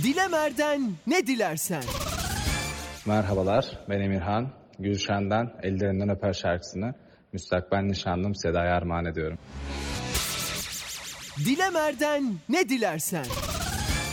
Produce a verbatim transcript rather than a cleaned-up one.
Dilemer'den ne dilersen. Merhabalar, ben Emirhan. Gülşen'den Ellerinden Öper şarkısını müstakbel nişanlım Seda'ya armağan ediyorum. Dilemer'den ne dilersen.